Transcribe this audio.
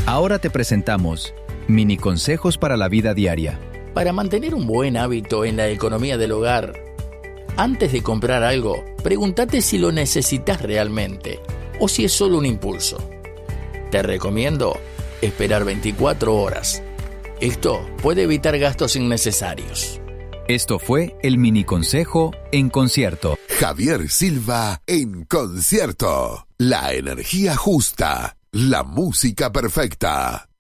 Ahora te presentamos mini consejos para la vida diaria. Para mantener un buen hábito en la economía del hogar, antes de comprar algo, pregúntate si lo necesitas realmente o si es solo un impulso. Te recomiendo esperar 24 horas. Esto puede evitar gastos innecesarios. Esto fue el mini consejo en concierto. Javier Silva en concierto. La energía justa, la música perfecta.